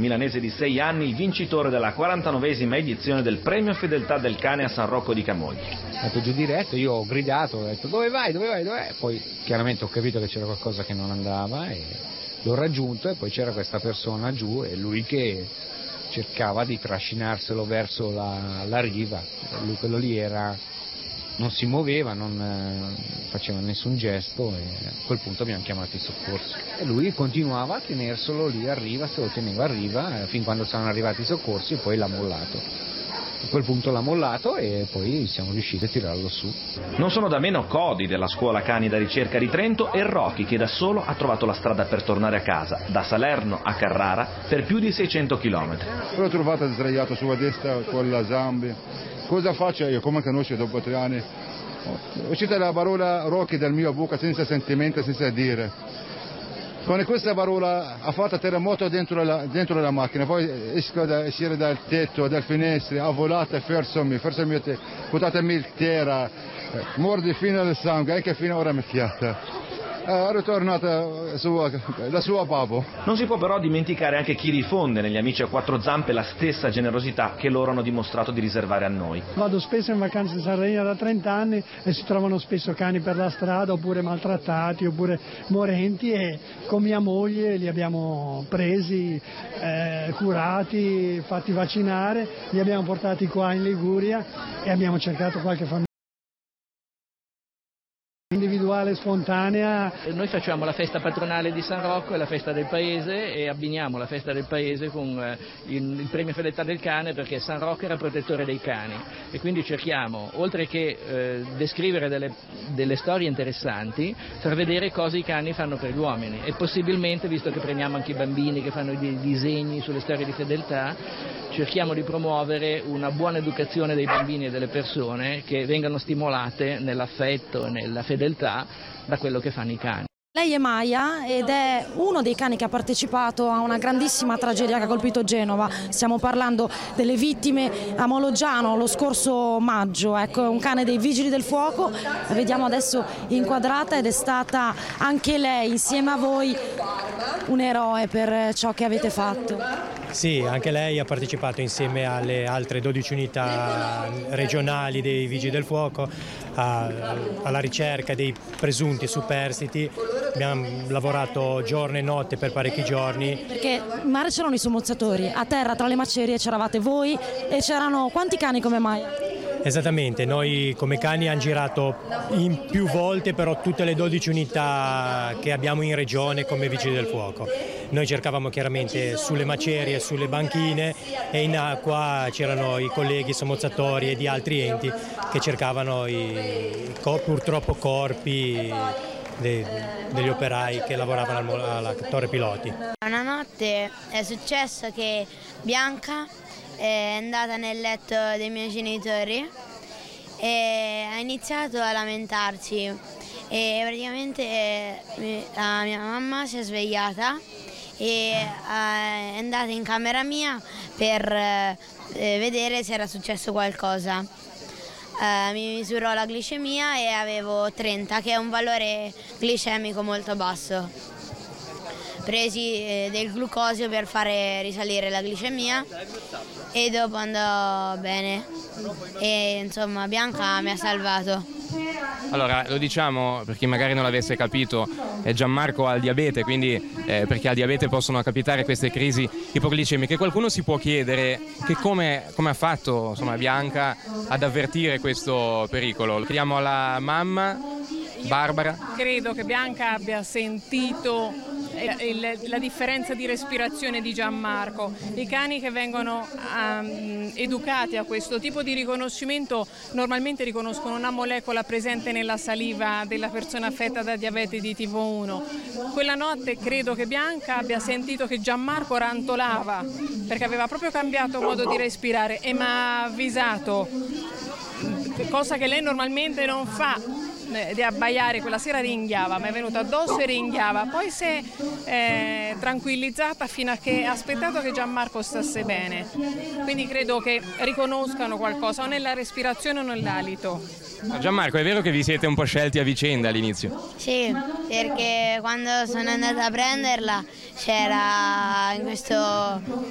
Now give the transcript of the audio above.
milanese di 6 anni, il vincitore della 49esima edizione del premio Fedeltà del Cane a San Rocco di Camogli. È andato giù diretto, io ho gridato, ho detto dove vai? Poi chiaramente ho capito che c'era qualcosa che non andava e l'ho raggiunto, e poi c'era questa persona giù e lui che cercava di trascinarselo verso la riva. Lui, quello lì, non si muoveva, non faceva nessun gesto, e a quel punto abbiamo chiamato i soccorsi. E lui continuava a tenerselo lì a riva, se lo teneva a riva fin quando sono arrivati i soccorsi, e poi l'ha mollato. A quel punto l'ha mollato e poi siamo riusciti a tirarlo su. Non sono da meno Codi della scuola cani da ricerca di Trento e Rocky, che da solo ha trovato la strada per tornare a casa, da Salerno a Carrara, per più di 600 km. L'ho trovata sdraiata sulla destra con la zambi. Cosa faccio io? Come conosco dopo 3 anni? È uscita la parola Rocky dal mio bocca senza sentimento, senza dire. Con questa parola ha fatto terremoto dentro la macchina, poi esco uscire dal tetto, dal finestre, ha volato e fersomi, buttatemi il terra, mordi fino al sangue, anche fino ora mi fiata. È ritornata la sua babbo. Non si può però dimenticare anche chi diffonde negli amici a quattro zampe la stessa generosità che loro hanno dimostrato di riservare a noi. Vado spesso in vacanza in Sardegna da 30 anni e si trovano spesso cani per la strada, oppure maltrattati, oppure morenti, e con mia moglie li abbiamo presi, curati, fatti vaccinare, li abbiamo portati qua in Liguria e abbiamo cercato qualche famiglia individuale, spontanea. Noi facciamo la festa patronale di San Rocco e la festa del paese, e abbiniamo la festa del paese con il premio Fedeltà del Cane, perché San Rocco era protettore dei cani, e quindi cerchiamo, oltre che descrivere delle storie interessanti, far vedere cosa i cani fanno per gli uomini, e possibilmente, visto che prendiamo anche i bambini che fanno dei disegni sulle storie di fedeltà, cerchiamo di promuovere una buona educazione dei bambini e delle persone, che vengano stimolate nell'affetto e nella fedeltà da quello che fanno i cani. Lei è Maya ed è uno dei cani che ha partecipato a una grandissima tragedia che ha colpito Genova. Stiamo parlando delle vittime a Mologgiano lo scorso maggio. Ecco, è un cane dei Vigili del Fuoco, la vediamo adesso inquadrata, ed è stata anche lei, insieme a voi, un eroe per ciò che avete fatto. Sì, anche lei ha partecipato insieme alle altre 12 unità regionali dei Vigili del Fuoco alla ricerca dei presunti superstiti. Abbiamo lavorato giorno e notte per parecchi giorni. Perché in mare c'erano i sommozzatori, a terra tra le macerie c'eravate voi, e c'erano quanti cani come Maya? Esattamente, noi come cani abbiamo girato in più volte però tutte le 12 unità che abbiamo in regione come Vigili del Fuoco. Noi cercavamo chiaramente sulle macerie, sulle banchine, e in acqua c'erano i colleghi sommozzatori e di altri enti che cercavano purtroppo corpi degli operai che lavoravano alla torre piloti. Una notte è successo che Bianca è andata nel letto dei miei genitori e ha iniziato a lamentarsi, e praticamente la mia mamma si è svegliata e è andata in camera mia per vedere se era successo qualcosa. Mi misurò la glicemia e avevo 30, che è un valore glicemico molto basso. Presi del glucosio per fare risalire la glicemia e dopo andò bene, e insomma Bianca mi ha salvato. Allora, lo diciamo per chi magari non l'avesse capito, Gianmarco ha il diabete, quindi perché al diabete possono capitare queste crisi ipoglicemiche. Qualcuno si può chiedere che come ha fatto, insomma, Bianca ad avvertire questo pericolo. Lo chiediamo alla mamma, Barbara. Credo che Bianca abbia sentito la differenza di respirazione di Gianmarco. I cani che vengono educati a questo tipo di riconoscimento normalmente riconoscono una molecola presente nella saliva della persona affetta da diabete di tipo 1. Quella notte credo che Bianca abbia sentito che Gianmarco rantolava, perché aveva proprio cambiato modo di respirare, e mi ha avvisato, cosa che lei normalmente non fa, di abbaiare. Quella sera ringhiava, mi è venuta addosso e ringhiava, poi si è tranquillizzata fino a che ha aspettato che Gianmarco stasse bene. Quindi credo che riconoscano qualcosa, o nella respirazione o nell'alito. Gianmarco, è vero che vi siete un po' scelti a vicenda all'inizio? Sì, perché quando sono andata a prenderla c'era in questo